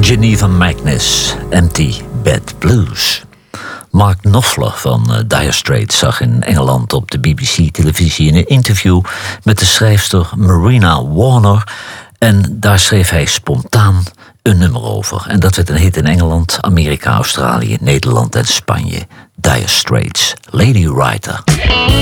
Geneva Magnus, Empty Bed Blues. Mark Knopfler van Dire Straits zag in Engeland op de BBC-televisie in een interview met de schrijfster Marina Warner. En daar schreef hij spontaan een nummer over. En dat werd een hit in Engeland, Amerika, Australië, Nederland en Spanje. Dire Straits, Lady Writer.